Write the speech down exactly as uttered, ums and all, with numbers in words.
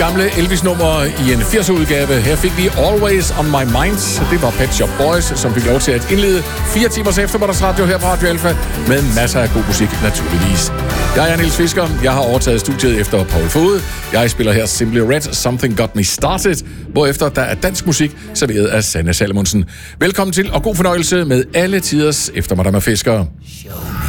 gamle Elvis-nummer i en firserne-udgave. Her fik vi Always On My Mind. Det var Pet Shop Boys, som fik lov til at indlede fire timers eftermiddagsradio her på Radio Alpha, med masser af god musik, naturligvis. Jeg er Niels Fisker. Jeg har overtaget studiet efter Paul Fode. Jeg spiller her Simply Red, Something Got Me Started, hvorefter der er dansk musik serveret af Sanne Salomonsen. Velkommen til, og god fornøjelse med alle tiders eftermiddag med Fisker.